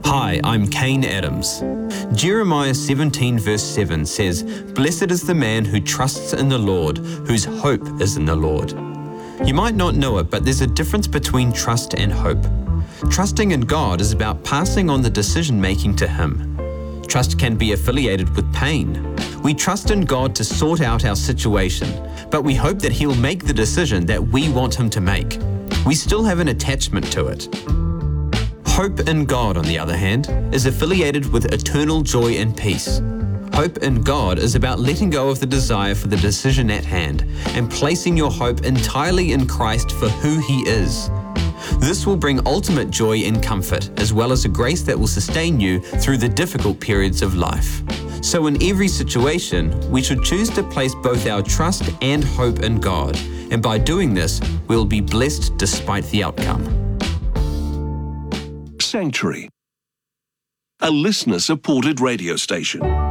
Hi, I'm Kane Adams. Jeremiah 17 verse 7 says, "Blessed is the man who trusts in the Lord, whose hope is in the Lord." You might not know it, but there's a difference between trust and hope. Trusting in God is about passing on the decision-making to Him. Trust can be affiliated with pain. We trust in God to sort out our situation, but we hope that He'll make the decision that we want Him to make. We still have an attachment to it. Hope in God, on the other hand, is affiliated with eternal joy and peace. Hope in God is about letting go of the desire for the decision at hand and placing your hope entirely in Christ for who He is. This will bring ultimate joy and comfort, as well as a grace that will sustain you through the difficult periods of life. So in every situation, we should choose to place both our trust and hope in God, and by doing this, we'll be blessed despite the outcome. Sanctuary, a listener-supported radio station.